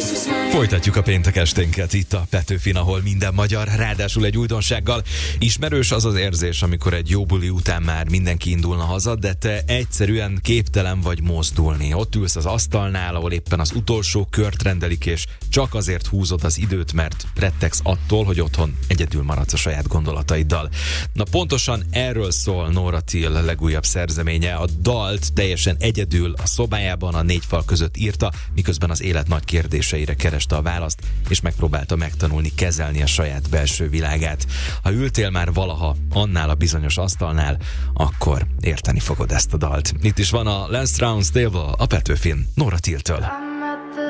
Folytatjuk a péntek esténket itt a Petőfin, ahol minden magyar, ráadásul egy újdonsággal. Ismerős az az érzés, amikor egy jó buli után már mindenki indulna haza, de te egyszerűen képtelen vagy mozdulni. Ott ülsz az asztalnál, ahol éppen az utolsó kört rendelik, és csak azért húzod az időt, mert rettegsz attól, hogy otthon egyedül maradsz a saját gondolataiddal. Na pontosan erről szól Nora Till legújabb szerzeménye. A dalt teljesen egyedül a szobájában a négy fal között írta, miközben az élet nagy kérdéseire kereste a választ, és megpróbálta megtanulni kezelni a saját belső világát. Ha ültél már valaha annál a bizonyos asztalnál, akkor érteni fogod ezt a dalt. Itt is van a Last Round Table, a Petőfin, Nora Tilltől.